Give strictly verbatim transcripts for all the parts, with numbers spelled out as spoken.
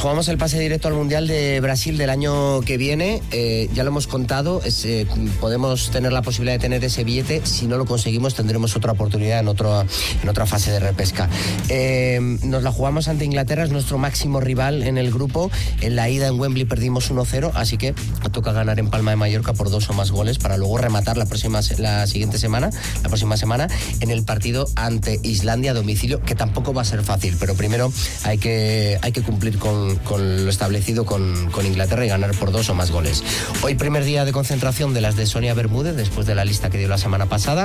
jugamos el pase directo al Mundial de Brasil del año que viene. Eh, ya lo hemos contado, es, eh, podemos tener la posibilidad de tener ese billete. Si no lo conseguimos, tendremos otra oportunidad en, otro, en otra fase de repesca. Eh, nos la jugamos ante Inglaterra, es nuestro máximo rival en el grupo. En la ida en Wembley perdimos uno cero, así que toca ganar en Palma de Mallorca por dos o más goles para luego rematar la próxima la siguiente semana, la próxima semana en el partido ante Islandia a domicilio, que tampoco va a ser fácil, pero primero hay que, hay que cumplir con, con lo establecido con, con Inglaterra y ganar por dos o más goles. Hoy primer día de concentración de las de Sonia Bermúdez, después de la lista que dio la semana pasada,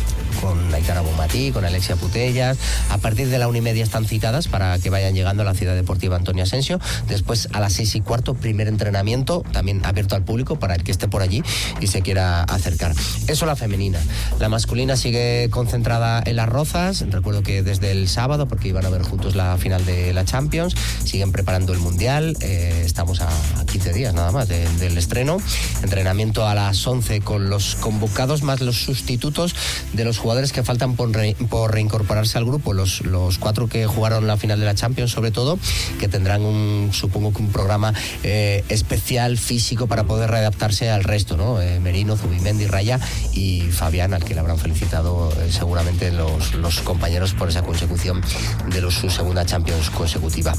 con Aitana Bonmatí, con Alexia Putellas. A partir de la una y media están citadas para que vayan llegando a la Ciudad Deportiva Antonio Asensio. Después a las seis y cuarto, primer entrenamiento, también abierto al público para el que esté por allí y se quiera acercar. Eso la femenina. La masculina sigue concentrada en Las Rozas. Recuerdo que desde el sábado, porque iban a ver juntos la final de la Champions, siguen preparando el Mundial. Eh, estamos a quince días nada más de, del estreno. Entrenamiento a las once con los convocados más los sustitutos de los jugadores que faltan por, re, por reincorporarse al grupo, los, los cuatro que jugaron la final de la Champions, sobre todo, que tendrán un, supongo que un programa eh, especial, físico, para poder readaptarse al resto, ¿no? Eh, Merino, Zubimendi, Raya y Fabián, al que le habrán felicitado eh, seguramente los, los compañeros por esa consecución de los, su segunda Champions consecutiva.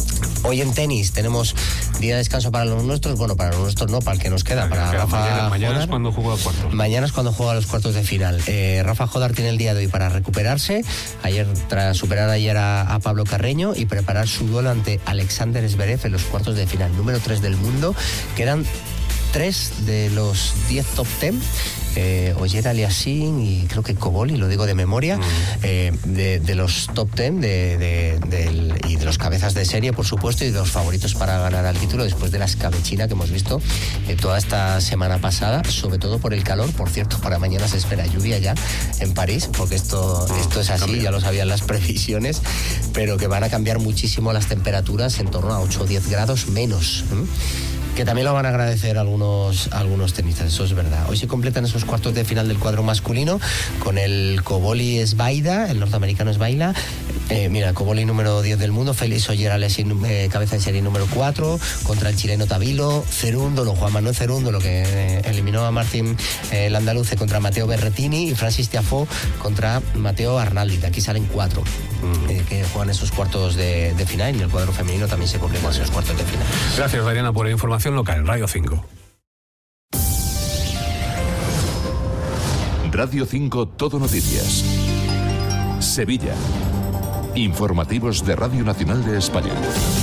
Hoy en tenis tenemos día de descanso para los nuestros, bueno, para los nuestros no, para el que nos queda, para queda Rafa mañana, mañana Jodar. Es cuando juega a cuartos. Mañana es cuando juega a los cuartos de final. Eh, Rafa Jodar tiene el día de hoy para recuperarse, ayer tras superar ayer a, a Pablo Carreño y preparar su duelo ante Alexander Zverev en los cuartos de final, número tres del mundo. Quedan tres de los diez top ten. Eh, Oyer Aliassime y creo que Koboli, lo digo de memoria, mm. eh, de, de los top ten de, de, de, y de los cabezas de serie, por supuesto, y de los favoritos para ganar al título después de la escabechina que hemos visto eh, toda esta semana pasada, sobre todo por el calor. Por cierto, para mañana se espera lluvia ya en París, porque esto, mm, esto es así, cambia. Ya lo sabían las previsiones, pero que van a cambiar muchísimo las temperaturas, en torno a ocho o diez grados menos. ¿eh? Que también lo van a agradecer algunos, algunos tenistas, eso es verdad. Hoy se completan esos cuartos de final del cuadro masculino con el Koboli Svaida, el norteamericano Svaila. Eh, mira, Koboli número diez del mundo, Félix Oyer Aliassime, eh, cabeza de serie número cuatro, contra el chileno Tabilo, Cerúndolo, Juan Manuel Cerúndolo, que eh, eliminó a Martín eh, Landaluce, contra Matteo Berrettini, y Francis Tiafoe contra Matteo Arnaldi. De aquí salen cuatro mm. eh, que juegan esos cuartos de, de final, y el cuadro femenino también se completa en esos cuartos de final. Gracias, Dariana, por la información local en Radio cinco. Radio cinco Todo Noticias. Sevilla. Informativos de Radio Nacional de España.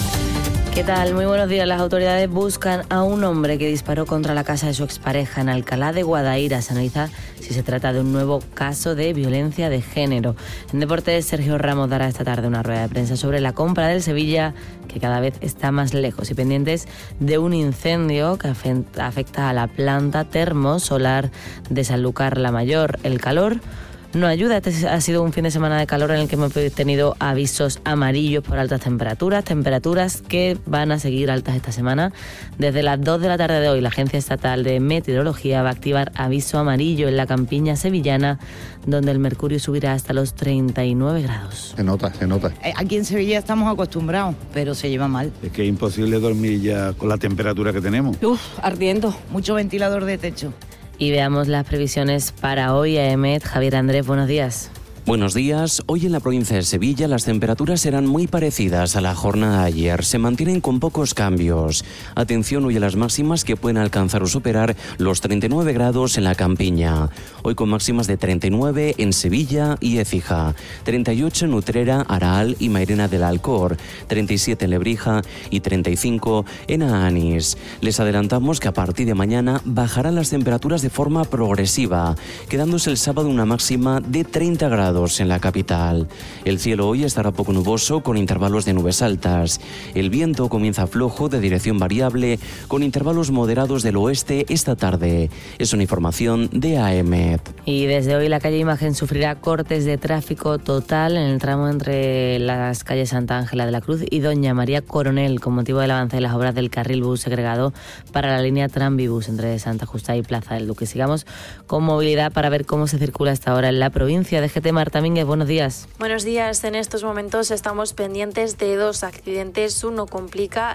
¿Qué tal? Muy buenos días. Las autoridades buscan a un hombre que disparó contra la casa de su expareja en Alcalá de Guadaira. Se analiza si se trata de un nuevo caso de violencia de género. En Deportes, Sergio Ramos dará esta tarde una rueda de prensa sobre la compra del Sevilla, que cada vez está más lejos, y pendientes de un incendio que afecta a la planta termosolar de Sanlúcar la Mayor. El calor no ayuda. Este ha sido un fin de semana de calor en el que hemos tenido avisos amarillos por altas temperaturas, temperaturas que van a seguir altas esta semana. Desde las dos de la tarde de hoy, la Agencia Estatal de Meteorología va a activar aviso amarillo en la campiña sevillana, donde el mercurio subirá hasta los treinta y nueve grados. Se nota, se nota. Aquí en Sevilla estamos acostumbrados, pero se lleva mal. Es que es imposible dormir ya con la temperatura que tenemos. Uf, ardiendo. Mucho ventilador de techo. Y veamos las previsiones para hoy. A EMET, Javier Andrés, buenos días. Buenos días. Hoy en la provincia de Sevilla las temperaturas serán muy parecidas a la jornada de ayer. Se mantienen con pocos cambios. Atención hoy a las máximas, que pueden alcanzar o superar los treinta y nueve grados en la campiña. Hoy con máximas de treinta y nueve en Sevilla y Écija, treinta y ocho en Utrera, Araal y Mairena del Alcor, treinta y siete en Lebrija y treinta y cinco en Aanís. Les adelantamos que a partir de mañana bajarán las temperaturas de forma progresiva, quedándose el sábado una máxima de treinta grados en la capital. El cielo hoy estará poco nuboso con intervalos de nubes altas. El viento comienza flojo de dirección variable con intervalos moderados del oeste esta tarde. Es una información de A M E T. Y desde hoy la calle Imagen sufrirá cortes de tráfico total en el tramo entre las calles Santa Ángela de la Cruz y Doña María Coronel, con motivo del avance de las obras del carril bus segregado para la línea Tranvibus entre Santa Justa y Plaza del Duque. Sigamos con movilidad para ver cómo se circula hasta ahora en la provincia. de G T Marta Mínguez, buenos días. Buenos días. En estos momentos estamos pendientes de dos accidentes. Uno complica